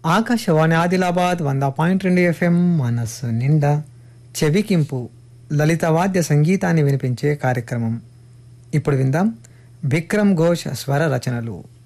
Akashvani Adilabad 100.2 FM మనస్సు నిండా చెవికింపు లలిత వాద్య సంగీతాన్ని వినిపించే కార్యక్రమం. ఇప్పుడు విందాం విక్రమ్ ఘోష్ స్వర రచనలు.